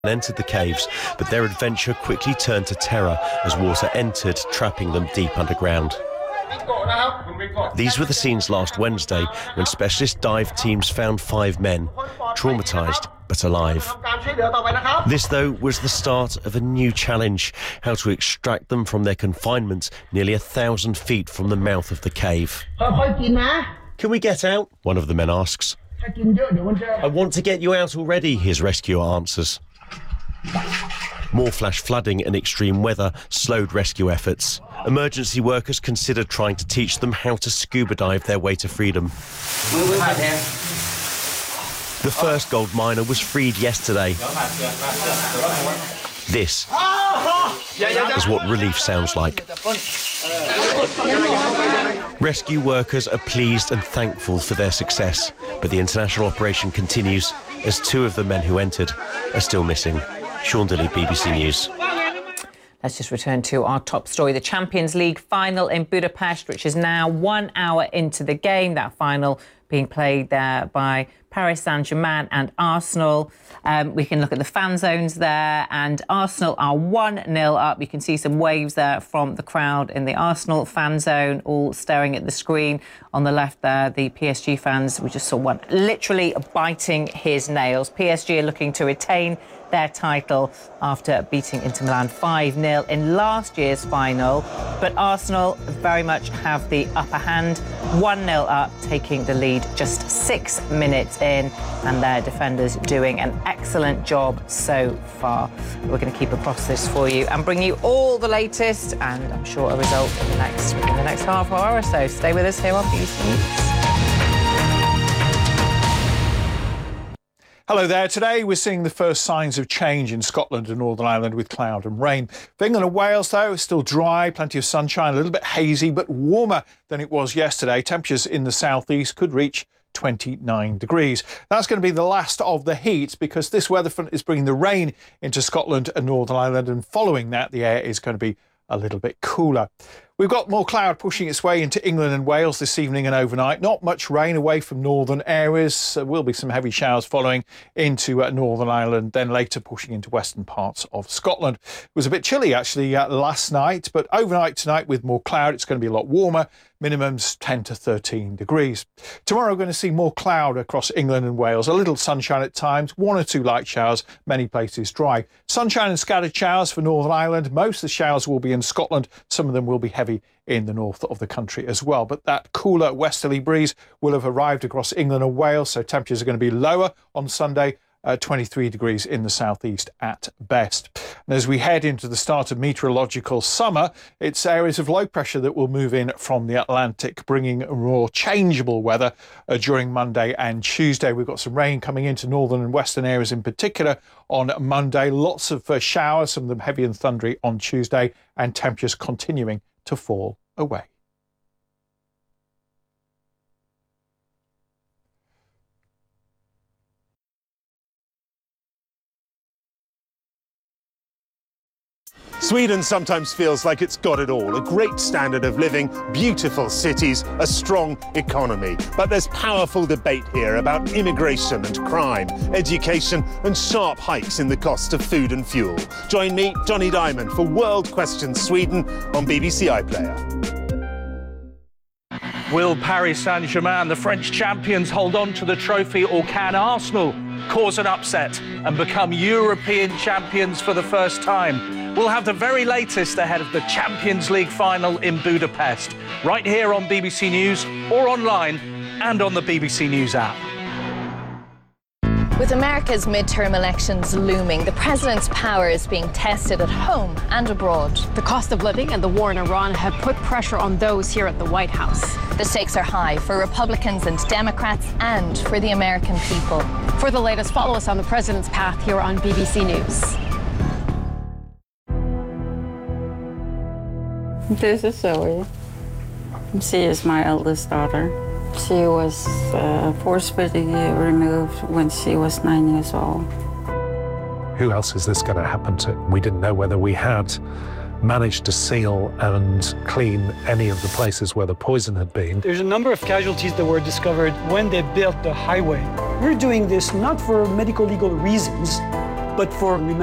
entered the caves, but their adventure quickly turned to terror as water entered, trapping them deep underground. These were the scenes last Wednesday when specialist dive teams found 5 men, traumatised but alive. This, though, was the start of a new challenge: how to extract them from their confinement nearly 1,000 feet from the mouth of the cave. Can we get out? One of the men asks. I want to get you out already, his rescuer answers. More flash flooding and extreme weather slowed rescue efforts. Emergency workers considered trying to teach them how to scuba dive their way to freedom. The first gold miner was freed yesterday. This is what relief sounds like. Rescue workers are pleased and thankful for their success, but the international operation continues as 2 of the men who entered are still missing. Sean Dilly, BBC News. Let's just return to our top story. The Champions League final in Budapest, which is now 1 hour into the game. That final being played there by Paris Saint-Germain and Arsenal. We can look at the fan zones there, and Arsenal are 1-0 up. You can see some waves there from the crowd in the Arsenal fan zone, all staring at the screen. On the left there, the PSG fans, we just saw one literally biting his nails. PSG are looking to retain their title after beating Inter Milan 5-0 in last year's final. But Arsenal very much have the upper hand, 1-0 up, taking the lead just 6 minutes in, and their defenders doing an excellent job so far. We're going to keep across this for you and bring you all the latest, and I'm sure a result in the next half hour or so. Stay with us here on BBC News. Hello there. Today we're seeing the first signs of change in Scotland and Northern Ireland with cloud and rain. For England and Wales, though, it's still dry, plenty of sunshine, a little bit hazy, but warmer than it was yesterday. Temperatures in the southeast could reach 29 degrees. That's going to be the last of the heat because this weather front is bringing the rain into Scotland and Northern Ireland, and following that, the air is going to be a little bit cooler. We've got more cloud pushing its way into England and Wales this evening and overnight. Not much rain away from northern areas. There will be some heavy showers following into Northern Ireland, then later pushing into western parts of Scotland. It was a bit chilly actually last night, but overnight tonight with more cloud, it's going to be a lot warmer. Minimums 10 to 13 degrees. Tomorrow we're going to see more cloud across England and Wales. A little sunshine at times, 1 or 2 light showers, many places dry. Sunshine and scattered showers for Northern Ireland. Most of the showers will be in Scotland. Some of them will be heavy in the north of the country as well. But that cooler westerly breeze will have arrived across England and Wales, so temperatures are going to be lower on Sunday. 23 degrees in the southeast at best. And as we head into the start of meteorological summer, it's areas of low pressure that will move in from the Atlantic, bringing more changeable weather during Monday and Tuesday. We've got some rain coming into northern and western areas in particular on Monday. Lots of showers, some of them heavy and thundery on Tuesday, and temperatures continuing to fall away. Sweden sometimes feels like it's got it all. A great standard of living, beautiful cities, a strong economy. But there's powerful debate here about immigration and crime, education and sharp hikes in the cost of food and fuel. Join me, Johnny Diamond, for World Questions Sweden on BBC iPlayer. Will Paris Saint-Germain, the French champions, hold on to the trophy, or can Arsenal cause an upset and become European champions for the first time? We'll have the very latest ahead of the Champions League final in Budapest, right here on BBC News or online and on the BBC News app. With America's midterm elections looming, the president's power is being tested at home and abroad. The cost of living and the war in Iran have put pressure on those here at the White House. The stakes are high for Republicans and Democrats and for the American people. For the latest, follow us on the president's path here on BBC News. This is Zoe. She is my eldest daughter. She was forcibly removed when she was 9 years old. Who else is this going to happen to? We didn't know whether we had managed to seal and clean any of the places where the poison had been. There's a number of casualties that were discovered when they built the highway. We're doing this not for medical legal reasons, but for